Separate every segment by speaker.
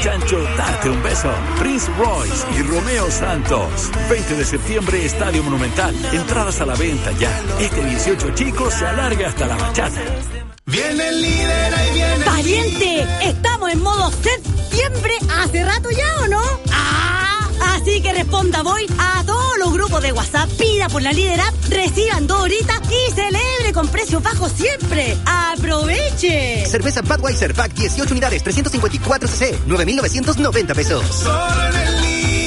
Speaker 1: Chancho darte un beso. Prince Royce y Romeo Santos. 20 de septiembre, Estadio Monumental. Entradas a la venta ya. Este 18, chicos, se alarga hasta la bachata.
Speaker 2: Viene el líder, ahí viene.
Speaker 3: ¡Pariente! Estamos en modo septiembre hace rato ya, ¿o no? Así que responda voy a todos los grupos de WhatsApp, pida por la Líder App, reciban 2 horitas y celebre con precios bajos siempre. ¡Aproveche!
Speaker 4: Cerveza Budweiser Pack 18 unidades, 354 cc, 9,990 pesos.
Speaker 2: Solo en el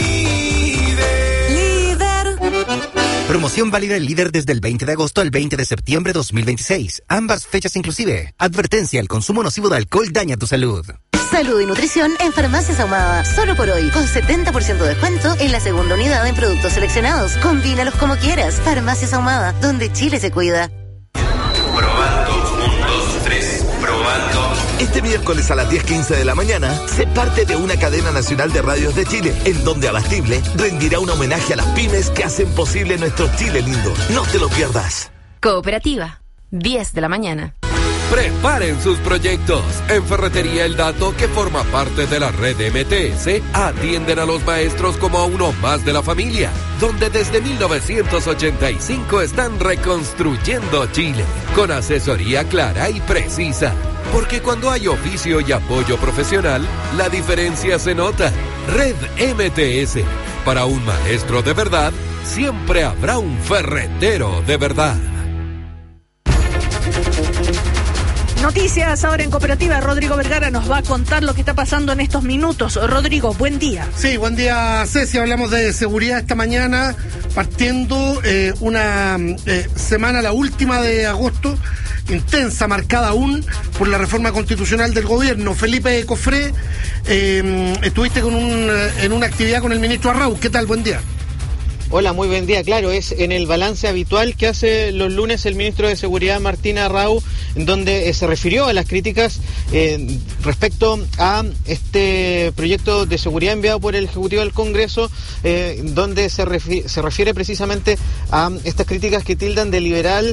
Speaker 3: Líder.
Speaker 4: Promoción válida en Líder desde el 20 de agosto al 20 de septiembre 2026. Ambas fechas inclusive. Advertencia, el consumo nocivo de alcohol daña tu salud.
Speaker 5: Salud y nutrición en Farmacias Ahumada. Solo por hoy, con 70% de descuento en la segunda unidad en productos seleccionados. Combínalos como quieras. Farmacias Ahumada, donde Chile se cuida.
Speaker 2: Probando, 1, 2, 3, probando.
Speaker 6: Este miércoles a las 10:15 de la mañana, sé parte de una cadena nacional de radios de Chile, en donde Abastible rendirá un homenaje a las pymes que hacen posible nuestro Chile lindo. No te lo pierdas.
Speaker 5: Cooperativa, 10 de la mañana.
Speaker 7: Preparen sus proyectos. En Ferretería El Dato, que forma parte de la red MTS, atienden a los maestros como a uno más de la familia, donde desde 1985 están reconstruyendo Chile, con asesoría clara y precisa. Porque cuando hay oficio y apoyo profesional, la diferencia se nota. Red MTS. Para un maestro de verdad, siempre habrá un ferretero de verdad.
Speaker 8: Noticias ahora en Cooperativa. Rodrigo Vergara nos va a contar lo que está pasando en estos minutos. Rodrigo, buen día.
Speaker 9: Sí, buen día, Ceci. Hablamos de seguridad esta mañana, partiendo una semana, la última de agosto, intensa, marcada aún por la reforma constitucional del gobierno. Felipe Cofré, estuviste en una actividad con el ministro Arrau. ¿Qué tal? Buen día.
Speaker 10: Hola, muy buen día. Claro, es en el balance habitual que hace los lunes el ministro de Seguridad, Martín Arrau, en donde se refirió a las críticas respecto a este proyecto de seguridad enviado por el Ejecutivo del Congreso, donde se refiere precisamente a estas críticas que tildan de liberal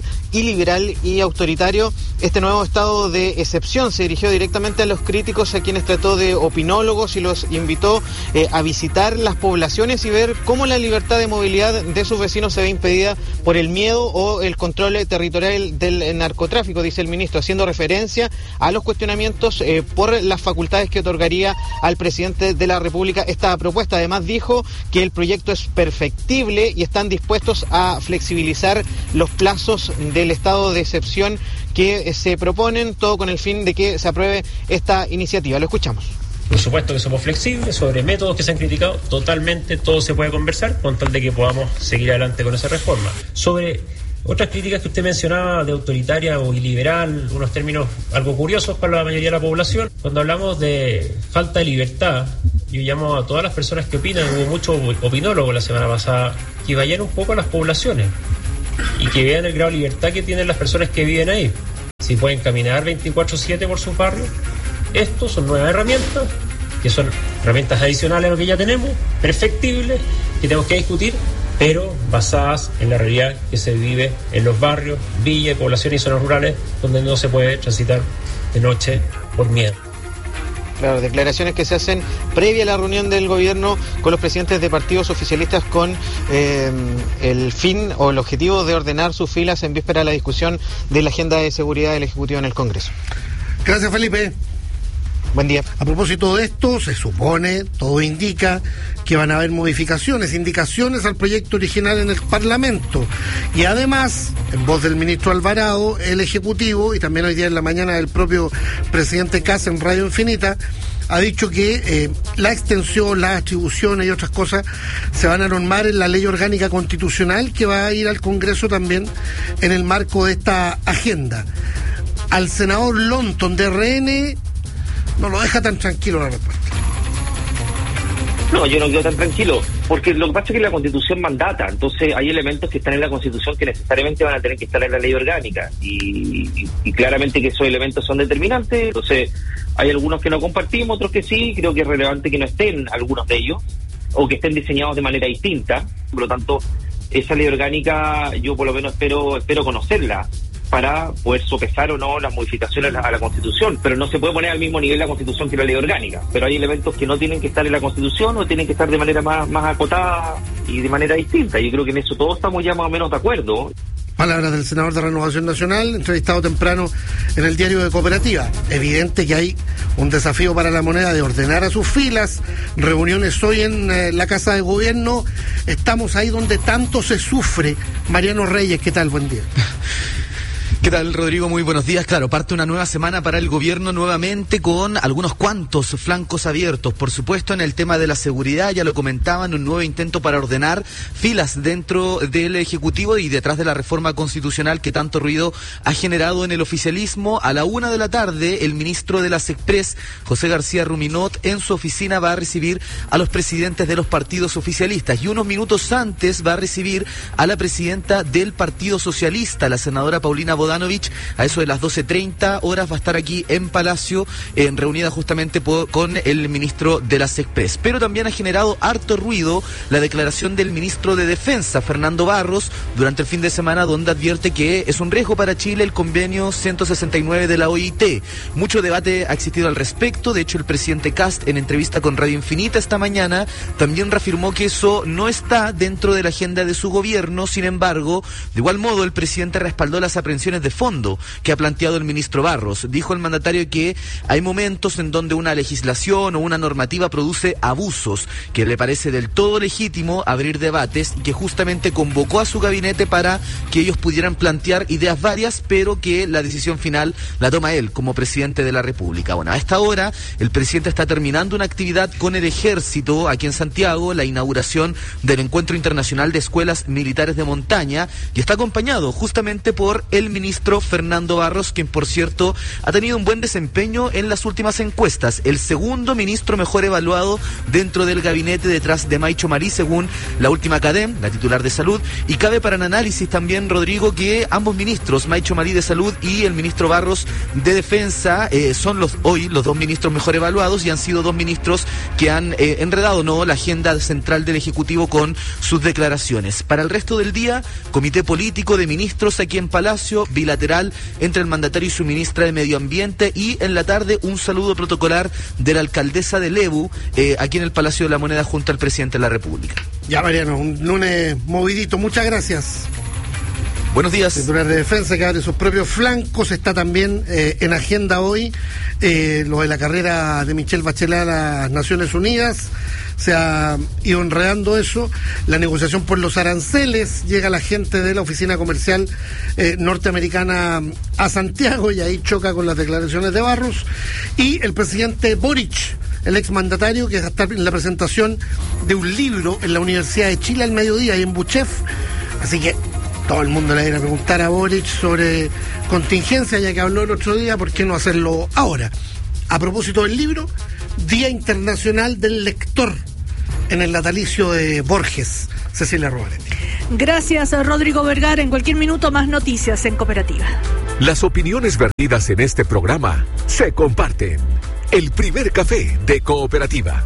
Speaker 10: y autoritario este nuevo estado de excepción. Se dirigió directamente a los críticos, a quienes trató de opinólogos y los invitó a visitar las poblaciones y ver cómo la libertad de movilidad de sus vecinos se ve impedida por el miedo o el control territorial del narcotráfico, dice el ministro, haciendo referencia a los cuestionamientos por las facultades que otorgaría al presidente de la República esta propuesta. Además dijo que el proyecto es perfectible y están dispuestos a flexibilizar los plazos del estado de excepción que se proponen, todo con el fin de que se apruebe esta iniciativa. Lo escuchamos.
Speaker 11: Por supuesto que somos flexibles sobre métodos que se han criticado, totalmente todo se puede conversar con tal de que podamos seguir adelante con esa reforma. Sobre otras críticas que usted mencionaba de autoritaria o iliberal, unos términos algo curiosos para la mayoría de la población, cuando hablamos de falta de libertad, yo llamo a todas las personas que opinan, hubo muchos opinólogos la semana pasada, que vayan un poco a las poblaciones y que vean el grado de libertad que tienen las personas que viven ahí. Si pueden caminar 24/7 por sus barrios. Estos son nuevas herramientas, que son herramientas adicionales a lo que ya tenemos, perfectibles, que tenemos que discutir, pero basadas en la realidad que se vive en los barrios, villas, poblaciones y zonas rurales, donde no se puede transitar de noche por miedo.
Speaker 10: Claro, declaraciones que se hacen previa a la reunión del gobierno con los presidentes de partidos oficialistas con el fin o el objetivo de ordenar sus filas en víspera de la discusión de la agenda de seguridad del Ejecutivo en el Congreso.
Speaker 9: Gracias, Felipe.
Speaker 10: Buen día.
Speaker 9: A propósito de esto, se supone, todo indica, que van a haber modificaciones, indicaciones al proyecto original en el Parlamento. Y además, en voz del ministro Alvarado, el Ejecutivo, y también hoy día en la mañana el propio presidente Kast en Radio Infinita, ha dicho que la extensión, las atribuciones y otras cosas se van a normar en la ley orgánica constitucional que va a ir al Congreso también en el marco de esta agenda. Al senador Lonton de RN no lo deja tan tranquilo la respuesta.
Speaker 12: No, yo no quedo tan tranquilo, porque lo que pasa es que la Constitución mandata, entonces hay elementos que están en la Constitución que necesariamente van a tener que estar en la ley orgánica, y claramente que esos elementos son determinantes, entonces hay algunos que no compartimos, otros que sí, creo que es relevante que no estén algunos de ellos, o que estén diseñados de manera distinta, por lo tanto, esa ley orgánica yo por lo menos espero conocerla. para poder sopesar o no las modificaciones a la Constitución, pero no se puede poner al mismo nivel la Constitución que la ley orgánica, pero hay elementos que no tienen que estar en la Constitución o tienen que estar de manera más acotada y de manera distinta. Yo creo que en eso todos estamos ya más o menos de acuerdo.
Speaker 9: Palabras del senador de Renovación Nacional, entrevistado temprano en el diario de Cooperativa. Evidente que hay un desafío para la moneda de ordenar a sus filas. Reuniones hoy en la Casa de Gobierno. Estamos ahí donde tanto se sufre. Mariano Reyes, ¿qué tal? Buen día.
Speaker 13: ¿Qué tal, Rodrigo? Muy buenos días. Claro, parte una nueva semana para el gobierno nuevamente con algunos cuantos flancos abiertos. Por supuesto, en el tema de la seguridad, ya lo comentaban, un nuevo intento para ordenar filas dentro del Ejecutivo y detrás de la reforma constitucional que tanto ruido ha generado en el oficialismo. A la 1:00 p.m, el ministro de las Express, José García Ruminot, en su oficina va a recibir a los presidentes de los partidos oficialistas y unos minutos antes va a recibir a la presidenta del Partido Socialista, la senadora Paulina Bodanovich. A eso de las 12:30 horas va a estar aquí en Palacio, reunida justamente con el ministro de las Express. Pero también ha generado harto ruido la declaración del ministro de Defensa, Fernando Barros, durante el fin de semana, donde advierte que es un riesgo para Chile el convenio 169 de la OIT. Mucho debate ha existido al respecto. De hecho, el presidente Kast, en entrevista con Radio Infinita esta mañana, también reafirmó que eso no está dentro de la agenda de su gobierno. Sin embargo, de igual modo, el presidente respaldó las aprehensiones de fondo que ha planteado el ministro Barros. Dijo el mandatario que hay momentos en donde una legislación o una normativa produce abusos, que le parece del todo legítimo abrir debates y que justamente convocó a su gabinete para que ellos pudieran plantear ideas varias, pero que la decisión final la toma él como presidente de la República. Bueno, a esta hora el presidente está terminando una actividad con el Ejército aquí en Santiago, la inauguración del Encuentro Internacional de Escuelas Militares de Montaña, y está acompañado justamente por el ministro Fernando Barros, quien por cierto ha tenido un buen desempeño en las últimas encuestas, el segundo ministro mejor evaluado dentro del gabinete detrás de Maicho Marí, según la última CADEM, la titular de Salud. Y cabe para el análisis también, Rodrigo, que ambos ministros, Maicho Marí de Salud y el ministro Barros de Defensa, son hoy los dos ministros mejor evaluados y han sido dos ministros que han enredado la agenda central del Ejecutivo con sus declaraciones. Para el resto del día, comité político de ministros aquí en Palacio, bilateral entre el mandatario y su ministra de Medio Ambiente, y en la tarde un saludo protocolar de la alcaldesa de Lebu aquí en el Palacio de la Moneda junto al presidente de la República.
Speaker 9: Ya, Mariano, un lunes movidito, muchas gracias.
Speaker 13: Buenos días.
Speaker 9: El titular de Defensa que abre sus propios flancos. Está también en agenda hoy lo de la carrera de Michelle Bachelet a las Naciones Unidas. Se ha ido enredando eso. La negociación por los aranceles. Llega la gente de la oficina comercial norteamericana a Santiago y ahí choca con las declaraciones de Barros. Y el presidente Boric, el exmandatario, que va a estar en la presentación de un libro en la Universidad de Chile al mediodía y en Buchef. Así que todo el mundo le viene a preguntar a Boric sobre contingencia, ya que habló el otro día, ¿por qué no hacerlo ahora? A propósito del libro, Día Internacional del Lector, en el natalicio de Borges. Cecilia Robaretti.
Speaker 8: Gracias, Rodrigo Vergara. En cualquier minuto más noticias en Cooperativa.
Speaker 1: Las opiniones vertidas en este programa se comparten. El primer café de Cooperativa.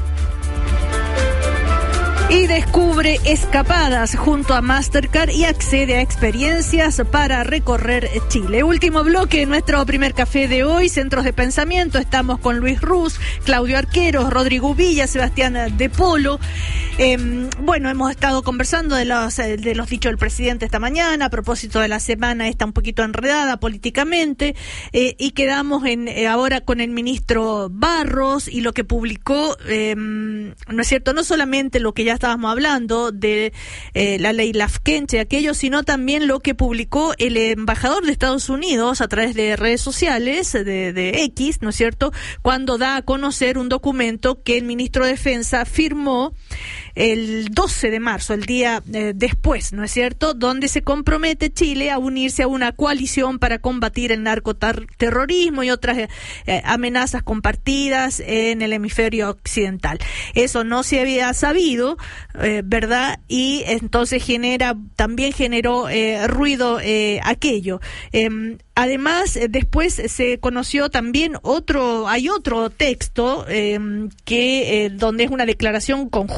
Speaker 8: Y descubre escapadas junto a Mastercard y accede a experiencias para recorrer Chile. Último bloque en nuestro primer café de hoy, Centros de Pensamiento. Estamos con Luis Ruz, Claudio Arqueros, Rodrigo Villa, Sebastián De Polo. Bueno, hemos estado conversando de los dichos del presidente esta mañana a propósito de la semana esta un poquito enredada políticamente, y quedamos ahora con el ministro Barros y lo que publicó, ¿no es cierto? No solamente lo que ya estábamos hablando de la ley Lafkenche, aquello, sino también lo que publicó el embajador de Estados Unidos a través de redes sociales, de X, ¿no es cierto?, cuando da a conocer un documento que el ministro de Defensa firmó el 12 de marzo, el día después, ¿no es cierto?, donde se compromete Chile a unirse a una coalición para combatir el narcoterrorismo y otras amenazas compartidas en el hemisferio occidental. Eso no se había sabido, ¿verdad? Y entonces también generó ruido aquello. Además, después se conoció también hay otro texto que donde es una declaración conjunta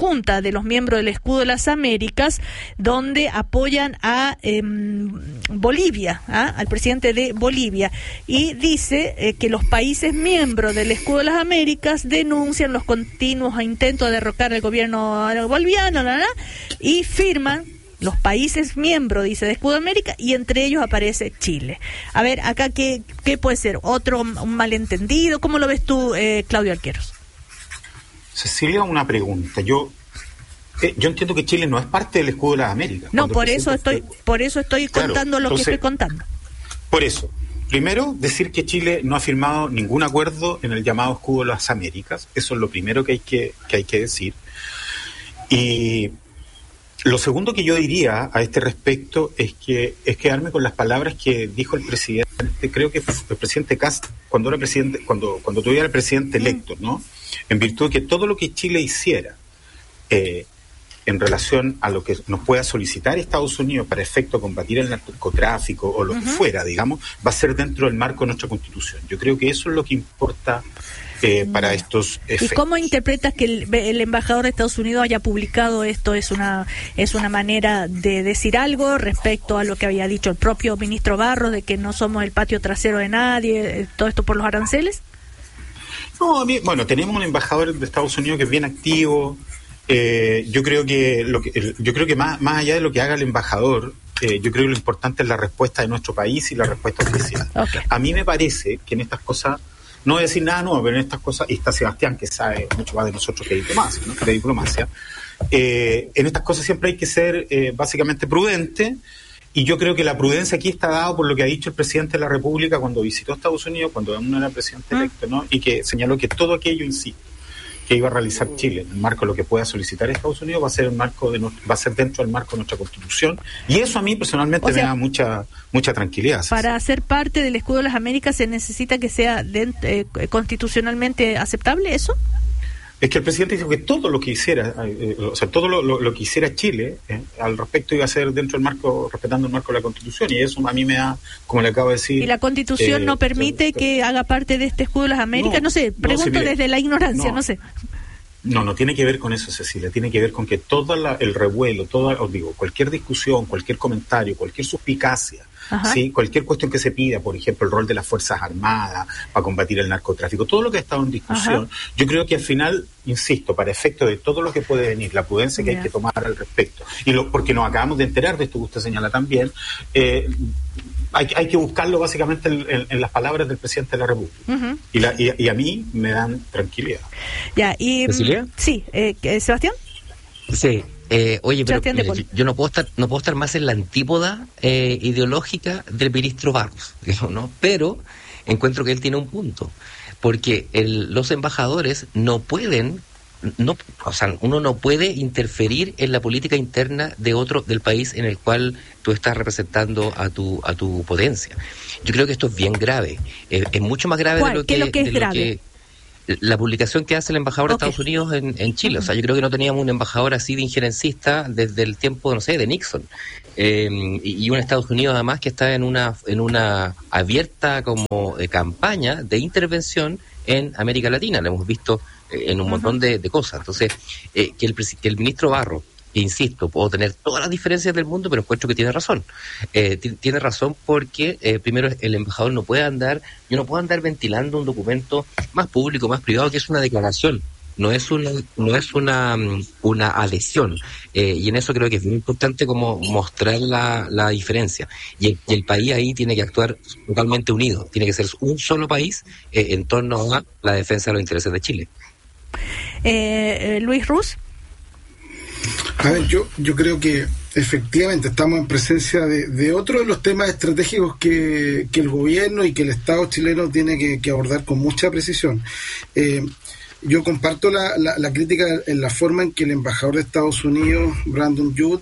Speaker 8: de los miembros del Escudo de las Américas, donde apoyan a Bolivia, al presidente de Bolivia, y dice que los países miembros del Escudo de las Américas denuncian los continuos intentos de derrocar al gobierno boliviano, y firman los países miembros, dice, de Escudo de América, y entre ellos aparece Chile. A ver, acá, ¿qué puede ser? ¿Un malentendido? ¿Cómo lo ves tú, Claudio Arqueros?
Speaker 14: Cecilia, una pregunta. Yo entiendo que Chile no es parte del Escudo de las Américas.
Speaker 8: No, por eso estoy contando lo que estoy contando.
Speaker 14: Por eso, primero, decir que Chile no ha firmado ningún acuerdo en el llamado Escudo de las Américas. Eso es lo primero que hay que decir. Y lo segundo que yo diría a este respecto es quedarme con las palabras que dijo el presidente, creo que fue el presidente Kast, cuando todavía era el presidente electo, ¿no? En virtud de que todo lo que Chile hiciera en relación a lo que nos pueda solicitar Estados Unidos para efecto combatir el narcotráfico o lo que fuera, digamos, va a ser dentro del marco de nuestra Constitución. Yo creo que eso es lo que importa para estos efectos. ¿Y
Speaker 8: cómo interpretas que el embajador de Estados Unidos haya publicado esto? ¿Es una manera de decir algo respecto a lo que había dicho el propio ministro Barros, de que no somos el patio trasero de nadie, todo esto por los aranceles?
Speaker 14: No, bueno, tenemos un embajador de Estados Unidos que es bien activo. Yo creo que más allá de lo que haga el embajador, yo creo que lo importante es la respuesta de nuestro país y la respuesta oficial. Okay. A mí me parece que en estas cosas, no voy a decir nada nuevo, pero en estas cosas, y está Sebastián, que sabe mucho más de nosotros que de diplomacia, ¿no? En estas cosas siempre hay que ser básicamente prudente, y yo creo que la prudencia aquí está dada por lo que ha dicho el presidente de la República cuando visitó Estados Unidos, cuando aún no era presidente electo, ¿no? Y que señaló que todo aquello, insisto, que iba a realizar Chile en el marco de lo que pueda solicitar Estados Unidos va a ser dentro del marco de nuestra Constitución, y eso a mí personalmente me da mucha tranquilidad.
Speaker 8: Para ser parte del Escudo de las Américas se necesita que sea constitucionalmente aceptable, ¿eso?
Speaker 14: Es que el presidente dijo que todo lo que hiciera, todo lo que hiciera Chile al respecto iba a ser dentro del marco, respetando el marco de la Constitución, y eso a mí me da, como le acabo de decir... ¿Y
Speaker 8: la Constitución no permite que haga parte de este Escudo de las Américas? No sé, pregunto desde la ignorancia, no sé.
Speaker 14: No tiene que ver con eso, Cecilia, tiene que ver con que todo el revuelo, cualquier discusión, cualquier comentario, cualquier suspicacia, ¿sí? Cualquier cuestión que se pida, por ejemplo, el rol de las Fuerzas Armadas para combatir el narcotráfico, todo lo que ha estado en discusión, yo creo que al final, insisto, para efecto de todo lo que puede venir, la prudencia que hay que tomar al respecto, porque nos acabamos de enterar de esto que usted señala también, hay que buscarlo básicamente en las palabras del presidente de la República. Y a mí me dan tranquilidad.
Speaker 8: Ya, y
Speaker 15: ¿Cecilia?
Speaker 8: Sí, ¿Sebastián?
Speaker 15: Sí. Oye, pero yo no puedo estar más en la antípoda ideológica del ministro Barros, ¿no? Pero encuentro que él tiene un punto, porque los embajadores no pueden, uno no puede interferir en la política interna del país en el cual tú estás representando a tu potencia. Yo creo que esto es bien grave, es mucho más grave de lo que...
Speaker 8: ¿Qué es lo que es grave?
Speaker 15: La publicación que hace el embajador de Estados Unidos en Chile. O sea, yo creo que no teníamos un embajador así de injerencista desde el tiempo, no sé, de Nixon. Y un Estados Unidos además que está en una abierta como campaña de intervención en América Latina. Lo hemos visto en un montón de cosas. Entonces, que el ministro Barros, insisto, puedo tener todas las diferencias del mundo, pero encuentro que tiene razón. Tiene razón porque, primero, el embajador yo no puedo andar ventilando un documento más público, más privado, que es una declaración, no es una adhesión. Y en eso creo que es muy importante como mostrar la diferencia. Y el país ahí tiene que actuar totalmente unido, tiene que ser un solo país en torno a la defensa de los intereses de Chile.
Speaker 8: Luis Ruz.
Speaker 16: A ver, yo creo que efectivamente estamos en presencia de otro de los temas estratégicos que el gobierno y que el Estado chileno tiene que abordar con mucha precisión. Yo comparto la crítica en la forma en que el embajador de Estados Unidos, Brandon Judd,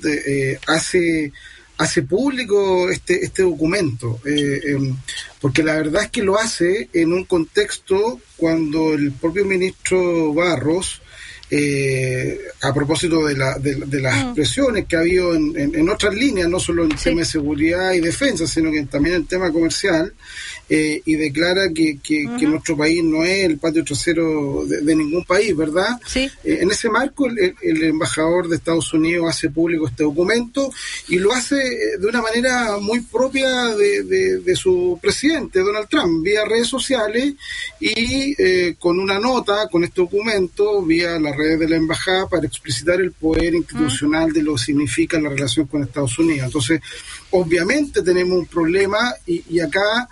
Speaker 16: hace público este documento, porque la verdad es que lo hace en un contexto cuando el propio ministro Barros a propósito de las presiones que ha habido en otras líneas, no solo en tema de seguridad y defensa, sino que también en tema comercial, y declara que nuestro país no es el patio trasero de ningún país, ¿verdad?
Speaker 8: Sí.
Speaker 16: En ese marco, el embajador de Estados Unidos hace público este documento y lo hace de una manera muy propia de su presidente, Donald Trump, vía redes sociales y con una nota, con este documento, vía las redes de la embajada para explicitar el poder institucional de lo que significa la relación con Estados Unidos. Entonces, obviamente tenemos un problema y acá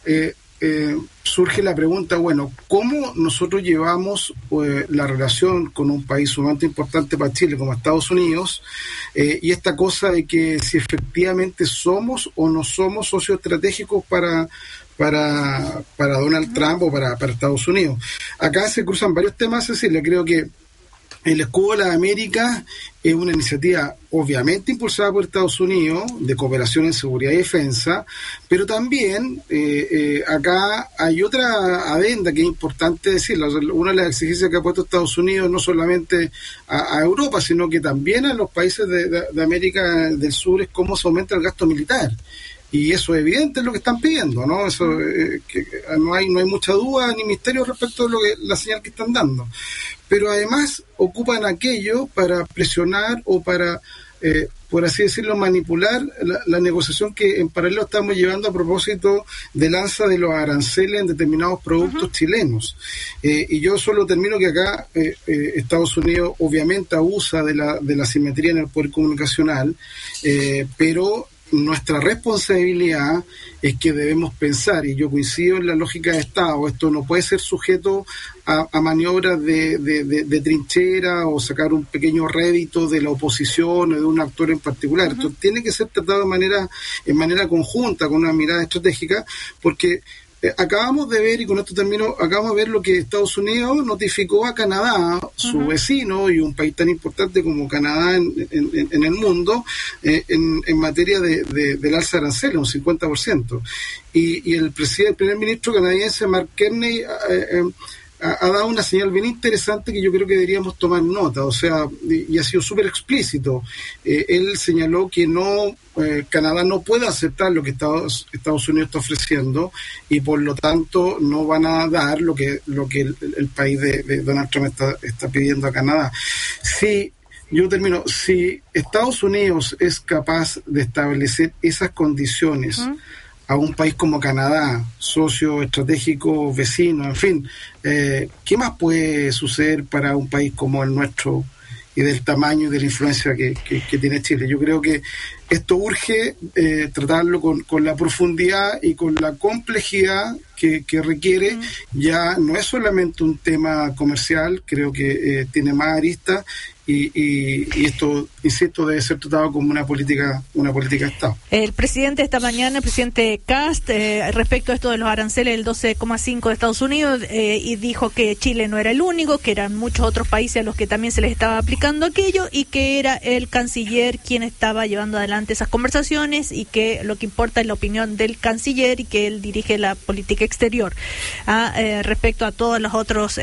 Speaker 16: surge la pregunta, bueno, ¿cómo nosotros llevamos la relación con un país sumamente importante para Chile como Estados Unidos, y esta cosa de que si efectivamente somos o no somos socios estratégicos para Donald Trump o para Estados Unidos? Acá se cruzan varios temas, Cecilia. Creo que el Escudo de las Américas es una iniciativa obviamente impulsada por Estados Unidos de cooperación en seguridad y defensa, pero también acá hay otra adenda que es importante decirla. Una de las exigencias que ha puesto Estados Unidos no solamente a Europa, sino que también a los países de América del Sur, es cómo se aumenta el gasto militar. Y eso es evidente, es lo que están pidiendo, ¿no? Eso que no hay mucha duda ni misterio respecto de la señal que están dando. Pero además ocupan aquello para presionar o para, por así decirlo, manipular la negociación que en paralelo estamos llevando a propósito del alza de los aranceles en determinados productos chilenos. Y yo solo termino que acá Estados Unidos obviamente abusa de la simetría en el poder comunicacional, pero nuestra responsabilidad es que debemos pensar, y yo coincido en la lógica de Estado, esto no puede ser sujeto a maniobras de trinchera o sacar un pequeño rédito de la oposición o de un actor en particular. Esto tiene que ser tratado en manera conjunta, con una mirada estratégica, porque acabamos de ver, y con esto termino, acabamos de ver lo que Estados Unidos notificó a Canadá, su vecino y un país tan importante como Canadá en el mundo, en materia del alza de aranceles, un 50%. Y el primer ministro canadiense, Mark Carney, ha dado una señal bien interesante que yo creo que deberíamos tomar nota, o sea, y ha sido súper explícito. Él señaló que Canadá no puede aceptar lo que Estados Unidos está ofreciendo y por lo tanto no van a dar lo que el país de Donald Trump está pidiendo a Canadá. Si Estados Unidos es capaz de establecer esas condiciones a un país como Canadá, socio estratégico, vecino, en fin, ¿qué más puede suceder para un país como el nuestro y del tamaño y de la influencia que tiene Chile? Yo creo que esto urge tratarlo con la profundidad y con la complejidad que requiere. Ya no es solamente un tema comercial, creo que tiene más aristas y esto, insisto, debe ser tratado como una política de Estado.
Speaker 8: El presidente esta mañana, el presidente Kast, respecto a esto de los aranceles del 12,5 de Estados Unidos, y dijo que Chile no era el único, que eran muchos otros países a los que también se les estaba aplicando aquello y que era el canciller quien estaba llevando adelante esas conversaciones y que lo que importa es la opinión del canciller y que él dirige la política exterior. Respecto a todos los otros,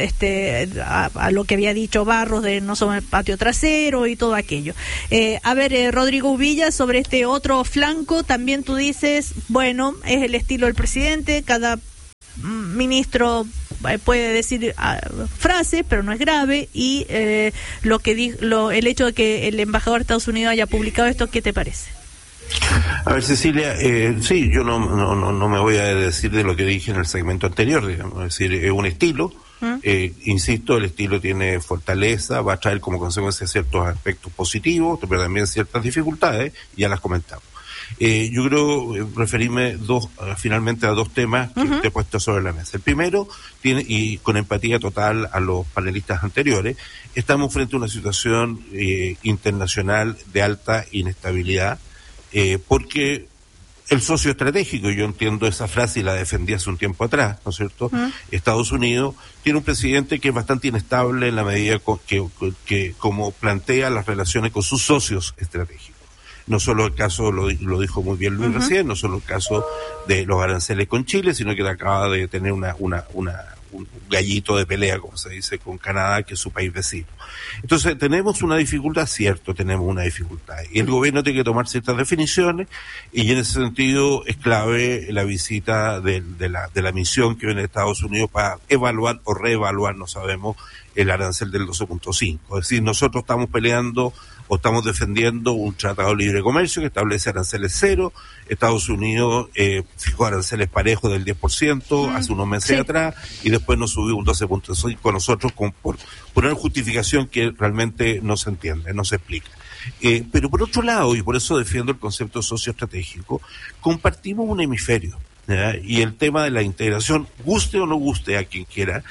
Speaker 8: a lo que había dicho Barros de no somos el patio trasero y todo aquello. Rodrigo Uvilla, sobre este otro flanco, también tú dices, bueno, es el estilo del presidente, cada ministro puede decir frases, pero no es grave, y el hecho de que el embajador de Estados Unidos haya publicado esto, ¿qué te parece?
Speaker 17: A ver, Cecilia, sí, yo no me voy a decir de lo que dije en el segmento anterior, digamos, es decir, es un estilo. Insisto, el estilo tiene fortaleza, va a traer como consecuencia ciertos aspectos positivos, pero también ciertas dificultades, ya las comentamos. Yo creo referirme finalmente a dos temas que te he puesto sobre la mesa. El primero, y con empatía total a los panelistas anteriores, estamos frente a una situación internacional de alta inestabilidad, porque el socio estratégico, yo entiendo esa frase y la defendí hace un tiempo atrás, ¿no es cierto? Estados Unidos tiene un presidente que es bastante inestable en la medida que como plantea las relaciones con sus socios estratégicos. No solo el caso, lo dijo muy bien Luis recién, no solo el caso de los aranceles con Chile, sino que acaba de tener una un gallito de pelea, como se dice, con Canadá, que es su país vecino. Entonces, tenemos una dificultad, cierto, tenemos una dificultad. Y el gobierno tiene que tomar ciertas definiciones, y en ese sentido es clave la visita de la misión que viene de Estados Unidos para evaluar o reevaluar, no sabemos, el arancel del 12.5. Es decir, nosotros estamos peleando o estamos defendiendo un tratado de libre comercio que establece aranceles cero. Estados Unidos fijó aranceles parejos del 10% hace unos meses atrás, y después nos subió un 12.5 con nosotros por una justificación que realmente no se entiende, no se explica. Pero por otro lado, y por eso defiendo el concepto socioestratégico, compartimos un hemisferio. ¿Ya? Y el tema de la integración, guste o no guste a quien quiera,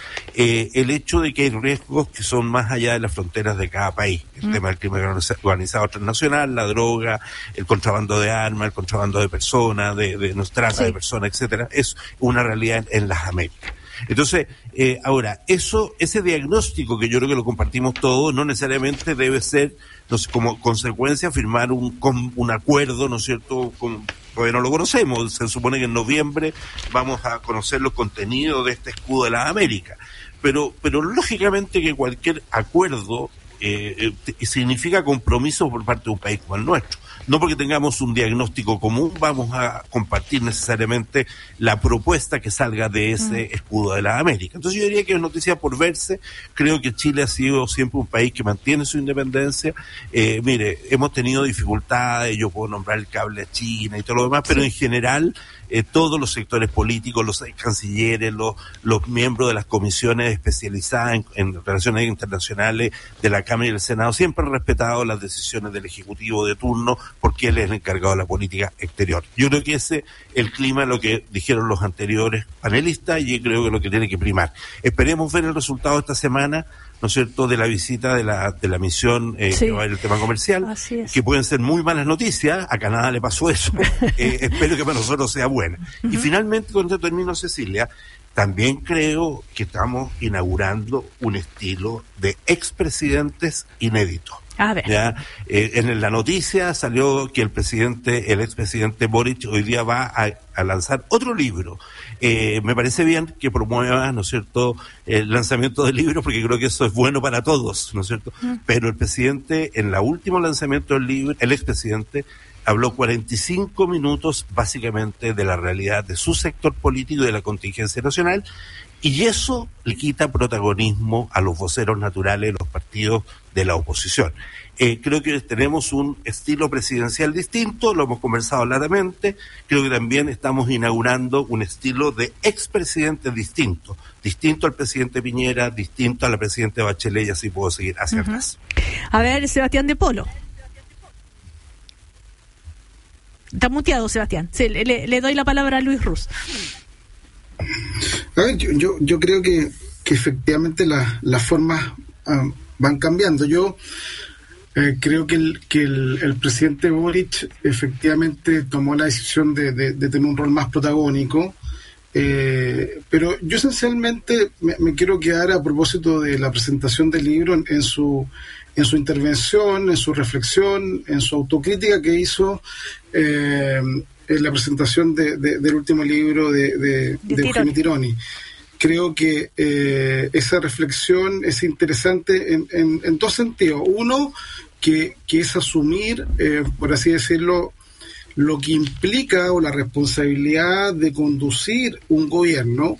Speaker 17: el hecho de que hay riesgos que son más allá de las fronteras de cada país, el tema del crimen organizado transnacional, la droga, el contrabando de armas, el contrabando de personas, de trata de personas, etcétera, es una realidad en las Américas. Entonces, ahora, ese diagnóstico que yo creo que lo compartimos todos, no necesariamente debe ser, no sé, como consecuencia firmar un acuerdo, ¿no es cierto?, todavía no lo conocemos. Se supone que en noviembre vamos a conocer los contenidos de este escudo de las Américas. Pero lógicamente que cualquier acuerdo significa compromiso por parte de un país como el nuestro. No porque tengamos un diagnóstico común vamos a compartir necesariamente la propuesta que salga de ese escudo de la América. Entonces yo diría que es noticia por verse. Creo que Chile ha sido siempre un país que mantiene su independencia. Mire, hemos tenido dificultades, yo puedo nombrar el cable a China y todo lo demás, pero en general todos los sectores políticos, los cancilleres, los miembros de las comisiones especializadas en relaciones internacionales de la Cámara y del Senado siempre han respetado las decisiones del Ejecutivo de turno, porque él es el encargado de la política exterior. Yo creo que ese el clima, lo que dijeron los anteriores panelistas, y creo que es lo que tiene que primar. Esperemos ver el resultado esta semana, ¿no es cierto?, de la visita de la misión que va a ver el tema comercial, que pueden ser muy malas noticias. A Canadá le pasó eso. Espero que para nosotros sea buena. Y finalmente, cuando termino, Cecilia, también creo que estamos inaugurando un estilo de expresidentes inédito.
Speaker 8: A ver.
Speaker 17: ¿Ya? En la noticia salió que el expresidente Boric hoy día va a lanzar otro libro. Me parece bien que promueva, ¿no es cierto?, el lanzamiento del libro, porque creo que eso es bueno para todos, ¿no es cierto? Pero el presidente, en el último lanzamiento del libro, el expresidente habló 45 minutos básicamente de la realidad de su sector político y de la contingencia nacional, y eso le quita protagonismo a los voceros naturales de los partidos de la oposición. Creo que tenemos un estilo presidencial distinto, lo hemos conversado largamente. Creo que también estamos inaugurando un estilo de expresidente distinto al presidente Piñera, distinto a la presidenta Bachelet, y así puedo seguir hacia atrás.
Speaker 8: A ver, Sebastián de Polo. Está muteado, Sebastián. Sí, le doy la palabra a Luis Ruz.
Speaker 16: A ver, yo creo que efectivamente las formas van cambiando. Yo creo que el presidente Boric efectivamente tomó la decisión de tener un rol más protagónico, pero yo esencialmente me quiero quedar a propósito de la presentación del libro en su intervención, en su reflexión, en su autocrítica que hizo en la presentación del último libro de Eugenio Tironi. Creo que esa reflexión es interesante en dos sentidos. Uno, que es asumir, por así decirlo, lo que implica o la responsabilidad de conducir un gobierno